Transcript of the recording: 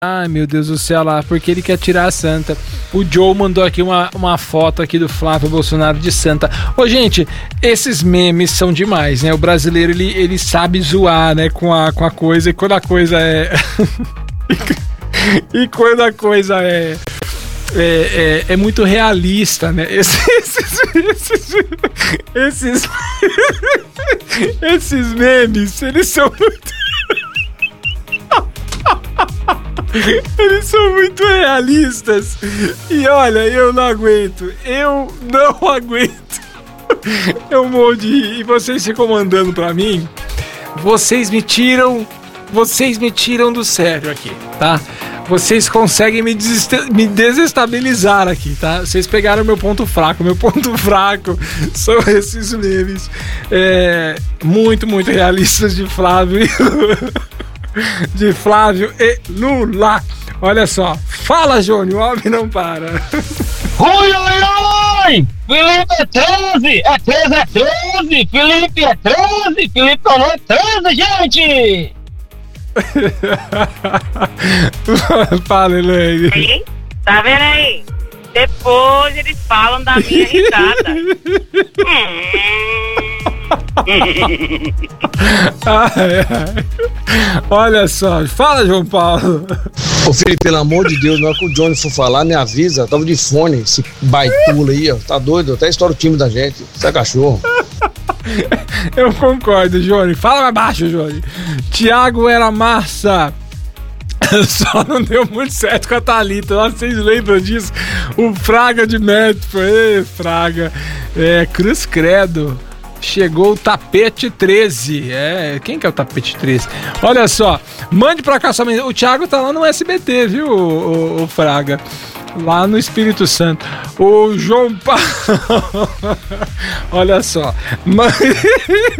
Ai, meu Deus do céu, lá, porque ele quer tirar a Santa. O Joe mandou aqui uma foto aqui do Flávio Bolsonaro de Santa. Ô, gente, esses memes são demais, né? O brasileiro, ele sabe zoar, né, com a coisa, e quando a coisa é... e quando a coisa é muito realista, né? Esses memes, eles são muito... Eles são muito realistas. E olha, eu não aguento. Eu morro de rir. E vocês ficam mandando pra mim. Vocês me tiram do sério aqui, tá? Vocês conseguem me desestabilizar aqui, tá? Vocês pegaram meu ponto fraco. Meu ponto fraco são esses memes muito, muito realistas de Flávio e Lula. Olha só. Fala, Jônio, o homem não para. Oi, oi, oi! Felipe é 13! É 13, é 13! Felipe é 13! Felipe não é 13, gente! Fala, Elaine. Aí, tá vendo aí? Depois eles falam da minha risada. Olha só, fala, João Paulo. Ô Felipe, pelo amor de Deus, na hora que o Johnny for falar, me avisa. Eu tava de fone, esse baitula aí, ó. Tá doido? Até estoura o time da gente. Você é cachorro. Eu concordo, Johnny. Fala mais baixo, Johnny. Thiago era massa. Só não deu muito certo com a Thalita. Nossa, vocês lembram disso? O Fraga de Médico. Ei, Fraga. Cruz Credo. Chegou o Tapete 13. Quem que é o Tapete 13? Olha só. Mande pra cá sua mensagem. O Thiago tá lá no SBT, viu, o Fraga? Lá no Espírito Santo. O João Paulo. Olha só.